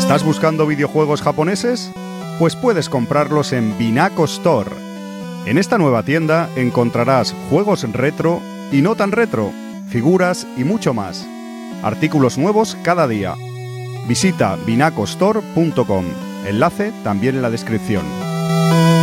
¿Estás buscando videojuegos japoneses? Pues puedes comprarlos en Binaco Store. En esta nueva tienda encontrarás juegos retro y no tan retro, figuras y mucho más. Artículos nuevos cada día. Visita binacostore.com. Enlace también en la descripción.